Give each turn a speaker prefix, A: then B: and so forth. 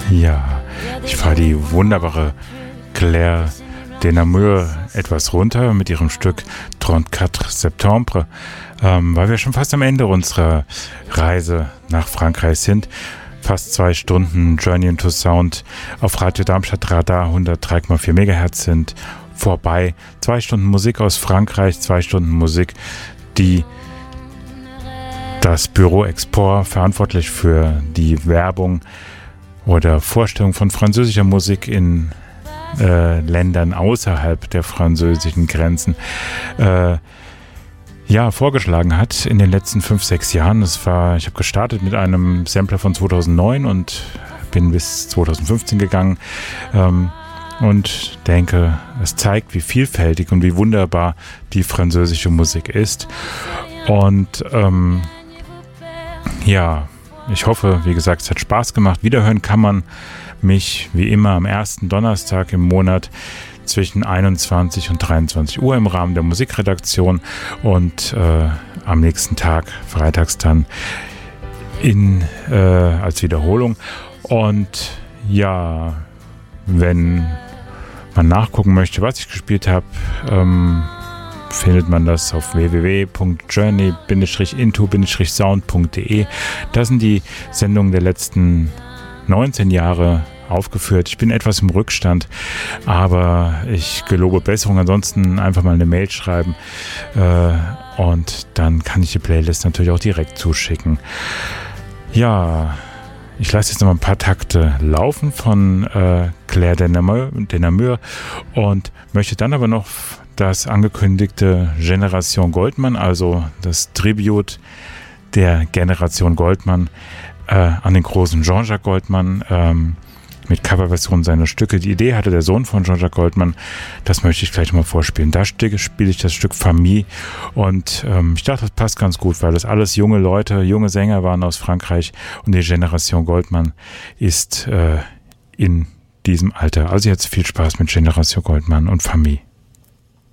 A: Ja, ich fahre die wunderbare Claire de Namur etwas runter mit ihrem Stück 34 Septembre, weil wir schon fast am Ende unserer Reise nach Frankreich sind. Fast 2 Stunden Journey into Sound auf Radio Darmstadt Radar 103,4 MHz sind vorbei. 2 Stunden Musik aus Frankreich, 2 Stunden Musik, die das Büro Export, verantwortlich für die Werbung oder Vorstellung von französischer Musik in Ländern außerhalb der französischen Grenzen, vorgeschlagen hat in den letzten 5-6 Jahren. Ich habe gestartet mit einem Sampler von 2009 und bin bis 2015 gegangen und denke, es zeigt, wie vielfältig und wie wunderbar die französische Musik ist. Und ich hoffe, wie gesagt, es hat Spaß gemacht. Wiederhören kann man mich wie immer am ersten Donnerstag im Monat zwischen 21 und 23 Uhr im Rahmen der Musikredaktion und am nächsten Tag, freitags dann als Wiederholung. Und ja, wenn man nachgucken möchte, was ich gespielt habe, findet man das auf www.journey-into-sound.de. Da sind die Sendungen der letzten 19 Jahre aufgeführt. Ich bin etwas im Rückstand, aber ich gelobe Besserung. Ansonsten einfach mal eine Mail schreiben und dann kann ich die Playlist natürlich auch direkt zuschicken. Ja, ich lasse jetzt noch mal ein paar Takte laufen von Claire de Namur und möchte dann aber noch das angekündigte Generation Goldman, also das Tribute der Generation Goldman an den großen Jean-Jacques Goldman mit Coverversion seiner Stücke. Die Idee hatte der Sohn von Jean-Jacques Goldman. Das möchte ich gleich mal vorspielen. Da spiele ich das Stück Famille und ich dachte, das passt ganz gut, weil das alles junge Leute, junge Sänger waren aus Frankreich und die Generation Goldman ist in diesem Alter. Also jetzt viel Spaß mit Generation Goldman und Famille.